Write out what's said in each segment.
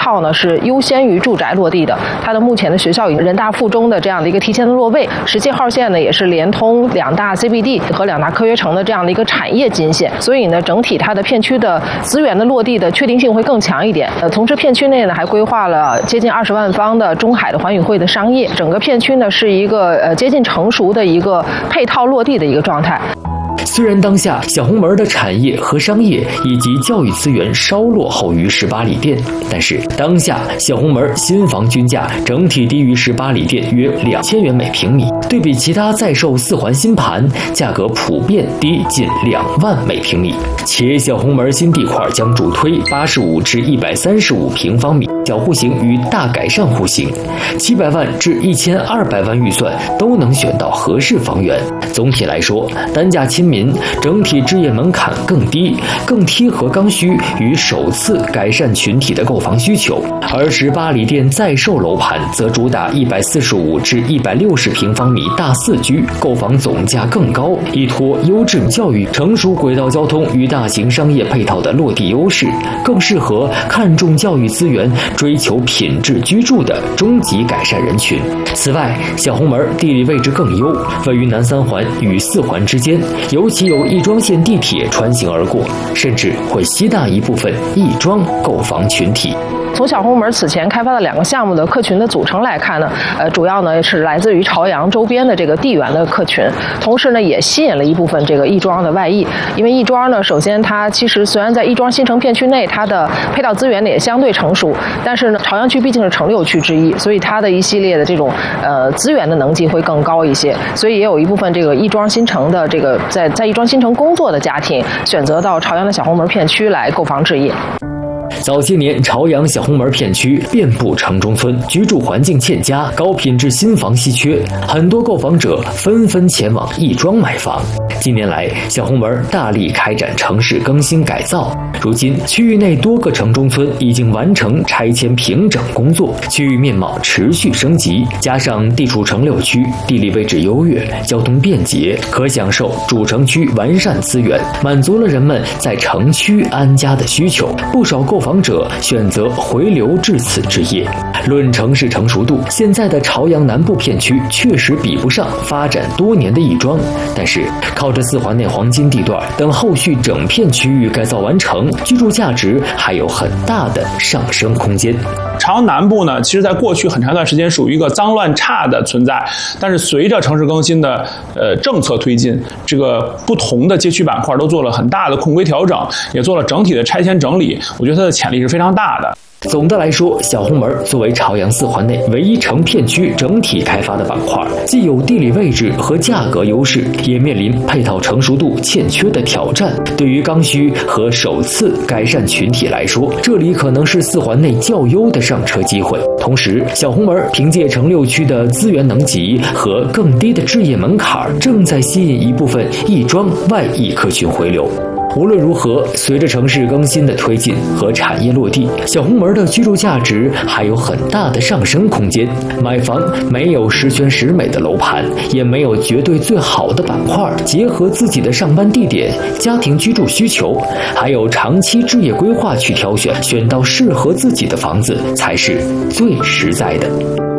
套呢是优先于住宅落地的，它的目前的学校以人大附中的这样的一个提前的落位，17号线呢也是连通2大 CBD 和2大科学城的这样的一个产业金线，所以呢整体它的片区的资源的落地的确定性会更强一点。同时片区内呢还规划了接近20万方的中海的环宇汇的商业，整个片区呢是一个接近成熟的一个配套落地的一个状态。 虽然当下小红门的产业和商业以及教育资源稍落后于18里店，但是当下小红门新房均价整体低于18里店约2000元每平米，对比其他在售4环新盘，价格普遍低近2万每平米。且小红门新地块将主推85至135平方米小户型与大改善户型，700万至1200万预算都能选到合适房源。总体来说，单价亲民，整体置业门槛更低，更贴合刚需与首次改善群体的购房需求。而18里店在售楼盘则主打145至160平方米大4居，购房总价更高，依托优质教育、成熟轨道交通与大型商业配套的落地优势，更适合看重教育资源、追求品质居住的中级改善人群。此外，小红门地理位置更优，位于南3环与4环之间，尤其有亦庄线地铁穿行而过，甚至会吸纳一部分亦庄购房群体。 从小红门此前开发的2个项目的客群的组成来看呢，主要呢是来自于朝阳周边的这个地缘的客群，同时呢也吸引了一部分这个亦庄的外溢。因为亦庄呢，首先它其实虽然在亦庄新城片区内，它的配套资源呢也相对成熟，但是呢朝阳区毕竟是城6区之一，所以它的一系列的这种资源的能级会更高一些，所以也有一部分这个亦庄新城的这个在亦庄新城工作的家庭选择到朝阳的小红门片区来购房置业。 早些年，朝阳小红门片区遍布城中村，居住环境欠佳，高品质新房稀缺，很多购房者纷纷前往亦庄买房。近年来，小红门大力开展城市更新改造，如今区域内多个城中村已经完成拆迁平整工作，区域面貌持续升级，加上地处城6区，地理位置优越，交通便捷，可享受主城区完善资源，满足了人们在城区安家的需求。不少购房者选择回流至此置业。论城市成熟度，现在的朝阳南部片区确实比不上发展多年的亦庄，但是靠着4环内黄金地段等后续整片区域改造完成，居住价值还有很大的上升空间。 朝阳南部呢，其实在过去很长一段时间属于一个脏乱差的存在，但是随着城市更新的政策推进，这个不同的街区板块都做了很大的控规调整，也做了整体的拆迁整理，我觉得它的潜力是非常大的。 总的来说，小红门作为朝阳4环内唯一成片区整体开发的板块，既有地理位置和价格优势，也面临配套成熟度欠缺的挑战。对于刚需和首次改善群体来说，这里可能是4环内较优的上车机会。同时，小红门凭借城6区的资源能级和更低的置业门槛，正在吸引一部分亦庄外溢客群回流。无论如何，随着城市更新的推进和产业落地，小红门的居住价值还有很大的上升空间。买房没有十全十美的楼盘，也没有绝对最好的板块，结合自己的上班地点、家庭居住需求，还有长期置业规划去挑选，选到适合自己的房子才是最实在的。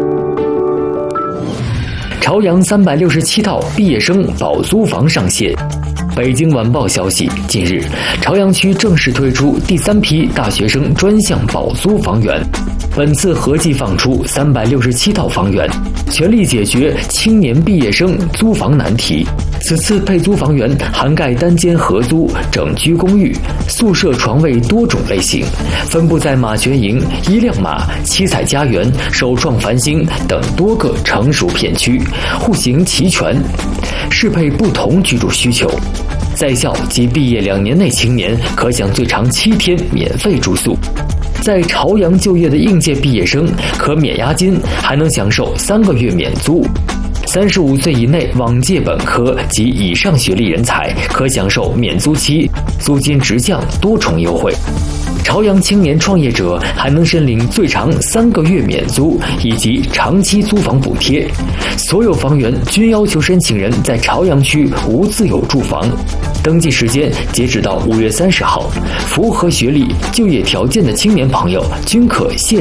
朝阳367套毕业生保租房上线。北京晚报消息，近日，朝阳区正式推出第3批大学生专项保租房源。本次合计放出367套房源，全力解决青年毕业生租房难题。此次配租房源涵盖单间合租、整居公寓、宿舍床位多种类型，分布在马泉营、一亮马、七彩家园、首创繁星等多个成熟片区，户型齐全，适配不同居住需求。在校及毕业2年内青年可享最长7天免费住宿。在朝阳就业的应届毕业生可免押金，还能享受3个月免租。35岁以内往届本科及以上学历人才可享受免租期、租金直降多重优惠。朝阳青年创业者还能申领最长3个月免租以及长期租房补贴。所有房源均要求申请人在朝阳区无自有住房。登记时间截止到5月30号，符合学历、就业条件的青年朋友均可线